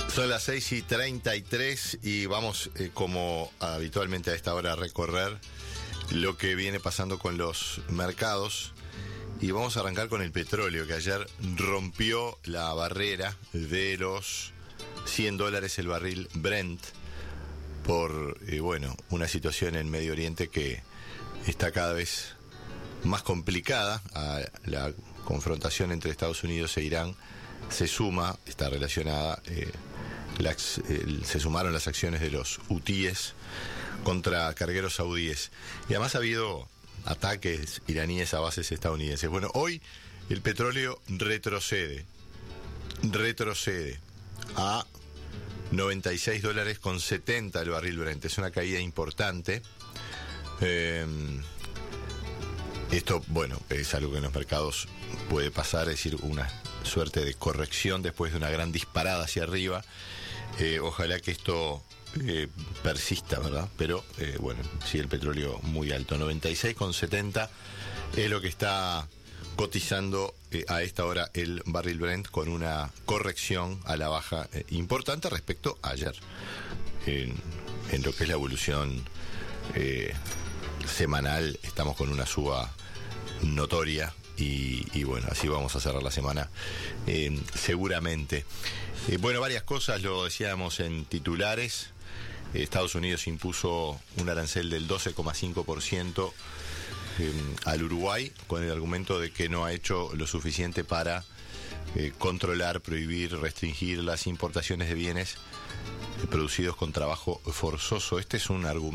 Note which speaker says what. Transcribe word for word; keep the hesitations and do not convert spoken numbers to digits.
Speaker 1: Son las seis y treinta y tres y vamos, eh, como habitualmente a esta hora, a recorrer lo que viene pasando con los mercados. Y vamos a arrancar con el petróleo, que ayer rompió la barrera de los cien dólares el barril Brent por, eh, bueno, una situación en Medio Oriente que está cada vez más complicada. A la confrontación entre Estados Unidos e Irán se suma, está relacionada, eh, la, eh, se sumaron las acciones de los hutíes contra cargueros saudíes. Y además ha habido ataques iraníes a bases estadounidenses. Bueno, hoy el petróleo retrocede, retrocede a noventa y seis dólares con setenta el barril Brent. Es una caída importante. Eh, esto, bueno, es algo que en los mercados puede pasar, es decir, una suerte de corrección después de una gran disparada hacia arriba. Eh, ojalá que esto Eh, persista, ¿verdad? Pero eh, bueno, sí, el petróleo muy alto, noventa y seis con setenta es lo que está cotizando eh, a esta hora el barril Brent, con una corrección a la baja eh, importante respecto a ayer en, en lo que es la evolución eh, semanal. Estamos con una suba notoria y, y bueno, así vamos a cerrar la semana eh, seguramente. Eh, bueno, varias cosas, lo decíamos en titulares. Estados Unidos impuso un arancel del doce coma cinco por ciento eh, al Uruguay, con el argumento de que no ha hecho lo suficiente para eh, controlar, prohibir, restringir las importaciones de bienes eh, producidos con trabajo forzoso. Este es un argumento